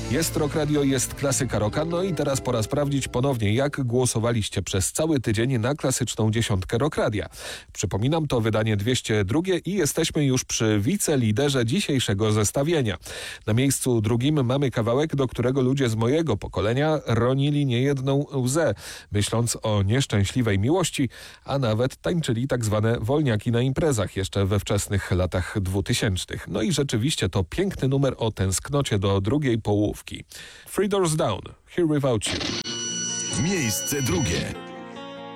Jest Rock Radio, jest klasyka rocka, no i teraz pora sprawdzić ponownie, jak głosowaliście przez cały tydzień na klasyczną dziesiątkę Rock Radia. Przypominam, to wydanie 202 i jesteśmy już przy wiceliderze dzisiejszego zestawienia. Na miejscu drugim mamy kawałek, do którego ludzie z mojego pokolenia ronili niejedną łzę, myśląc o nieszczęśliwej miłości, a nawet tańczyli tak zwane wolniaki na imprezach jeszcze we wczesnych latach 2000. No i rzeczywiście to piękny numer o tęsknocie do drugiej połówki. Three Doors Down, Here Without You. Miejsce drugie.